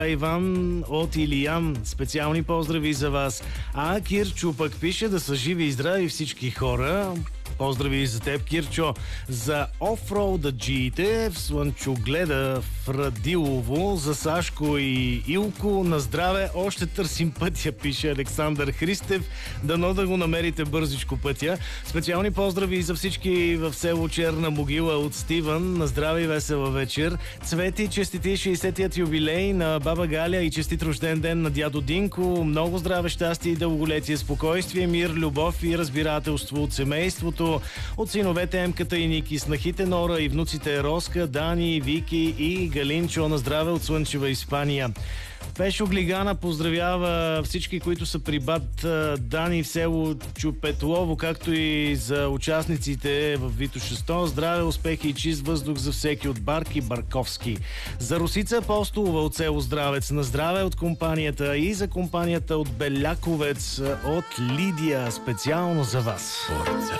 Иван от Илиян. Специални поздрави за вас. А Кирчо пък пише да са живи и здрави всички хора. Поздрави за теб, Кирчо. За офроудаджиите в Слънчогледа в Радилово, за Сашко и Илко на здраве. Още търсим пътя, пише Александър Христев. Дано да го намерите бързичко пътя. Специални поздрави за всички в село Черна могила от Стивън. На здраве и весела вечер. Цвети, честити 60-тият юбилей на баба Галя и честит рожден ден на дядо Динко. Много здраве, щастие и дълголетие, спокойствие, мир, любов и разбирателство от семейството, от синовете Емката и Ники, снахите Нора и внуците Роска, Дани, Вики и Галинчо. На здраве от Слънчева Испания. Пешо Глигана поздравява всички, които са при бат Дани в село Чупетлово, както и за участниците в Витоша 100. Здраве, успехи и чист въздух за всеки от Барки Барковски. За Русица Апостолова от село Здравец. На здраве от компанията и за компанията от Беляковец от Лидия. Специално за вас.